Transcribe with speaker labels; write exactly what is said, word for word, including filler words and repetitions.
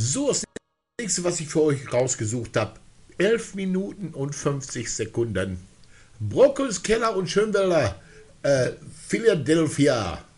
Speaker 1: So, das nächste, was ich für euch rausgesucht habe. elf Minuten und fünfzig Sekunden. Brokkos, Keller und Schönwälder. Äh, Philadelphia.